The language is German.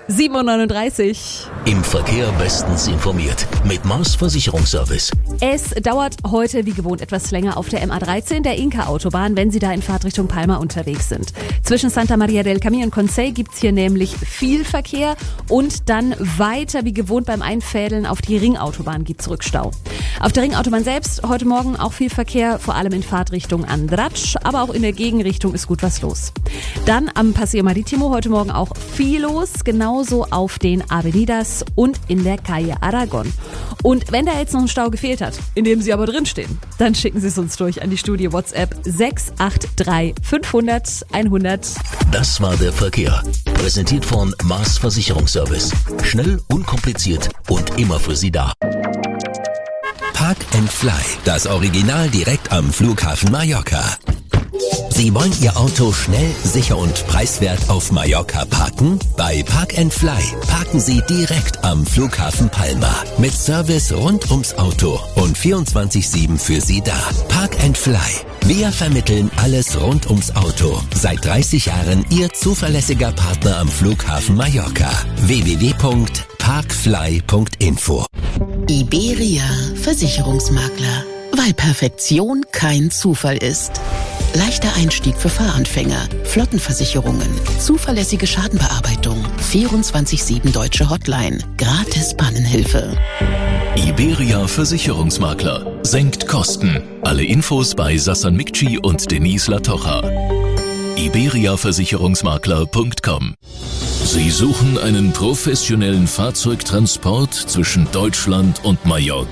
7:39 Uhr. Im Verkehr bestens informiert mit Mars Versicherungsservice. Es dauert heute wie gewohnt etwas länger auf der MA13, der Inka-Autobahn, wenn Sie da in Fahrtrichtung Palma unterwegs sind. Zwischen Santa Maria del Camí und Consell gibt's hier nämlich viel Verkehr und dann weiter wie gewohnt beim Einfädeln auf die Ringautobahn gibt's Rückstau. Auf der Ringautobahn selbst heute Morgen auch viel Verkehr, vor allem in Fahrtrichtung Andratx, aber auch in der Gegenrichtung ist gut was los. Dann am Paseo Marítimo heute Morgen auch viel los, genauso auf den Avenidas und in der Calle Aragón. Und wenn da jetzt noch ein Stau gefehlt hat, in dem Sie aber drinstehen, dann schicken Sie es uns durch an die Studie WhatsApp 683 500 100. Das war der Verkehr. Präsentiert von Mars Versicherungsservice. Schnell, unkompliziert und immer für Sie da. Park and Fly, das Original direkt am Flughafen Mallorca. Sie wollen Ihr Auto schnell, sicher und preiswert auf Mallorca parken? Bei Park and Fly parken Sie direkt am Flughafen Palma. Mit Service rund ums Auto und 24/7 für Sie da. Park and Fly. Wir vermitteln alles rund ums Auto. Seit 30 Jahren Ihr zuverlässiger Partner am Flughafen Mallorca. www.parkfly.info. Iberia Versicherungsmakler. Weil Perfektion kein Zufall ist. Leichter Einstieg für Fahranfänger, Flottenversicherungen, zuverlässige Schadenbearbeitung, 24/7 deutsche Hotline, gratis Pannenhilfe. Iberia Versicherungsmakler. Senkt Kosten. Alle Infos bei Sassan Mikci und Denise Latocha. iberiaversicherungsmakler.com. Sie suchen einen professionellen Fahrzeugtransport zwischen Deutschland und Mallorca.